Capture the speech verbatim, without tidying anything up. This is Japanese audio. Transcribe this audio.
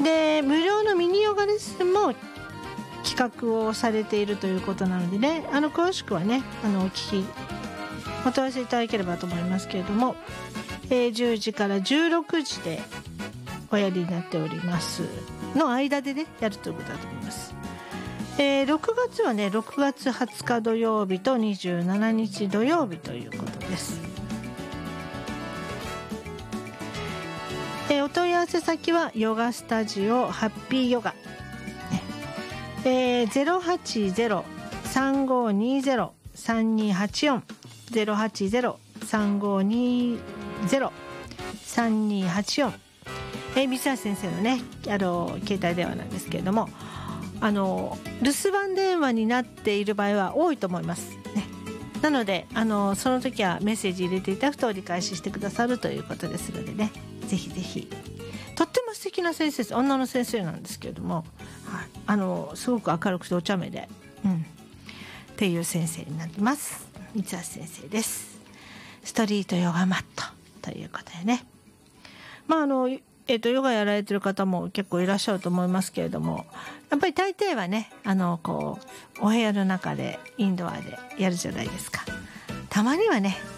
で無料のミニヨガレッスンも企画をされているということなのでね、あの詳しくはねあのお聞きお問い合わせいただければと思いますけれども、えー、じゅうじからじゅうろくじでおやりになっておりますの間でねやるということだと思います。えー、ろくがつはねろくがつはつか土曜日とにじゅうしちにち土曜日ということです。えー、お問い合わせ先はヨガスタジオハッピーヨガ、ねえー、ゼロはちゼロ さんごにゼロ さんにはちよん ゼロはちゼロ さんごにゼロ さんにはちよん、えー、三橋先生のねあの携帯電話なんですけれども、あの留守番電話になっている場合は多いと思います、ね、なのであのその時はメッセージ入れていただくと折り返ししてくださるということですのでね、ぜひぜひ。とっても素敵な先生です。女の先生なんですけれども、はい、あのすごく明るくてお茶目で、うん、っていう先生になってます。三橋先生です。ストリートヨガマットということでね、まああのえーと、ヨガやられてる方も結構いらっしゃると思いますけれども、やっぱり大抵はねあのこうお部屋の中でインドアでやるじゃないですか。たまにはね